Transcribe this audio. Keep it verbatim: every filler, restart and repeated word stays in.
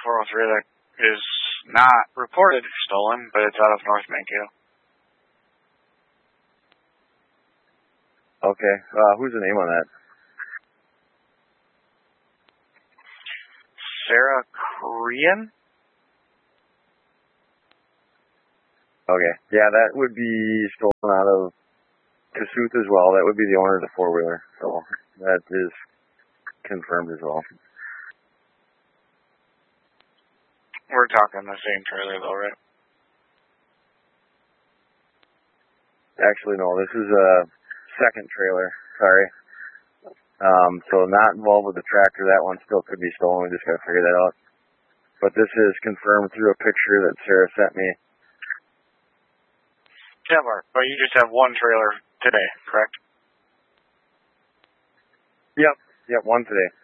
four oh three that is not reported stolen, but it's out of North Mankato. Okay. Uh, who's the name on that? Sarah Korean? Okay. Yeah, that would be stolen out of Kossuth as well. That would be the owner of the four-wheeler. So that is confirmed as well. We're talking the same trailer though, right? Actually, no. This is a second trailer. Sorry. Um, so not involved with the tractor. That one still could be stolen. We just got to figure that out. But this is confirmed through a picture that Sarah sent me. Yeah, Mark, but you just have one trailer today, correct? Yep. Yep, one today.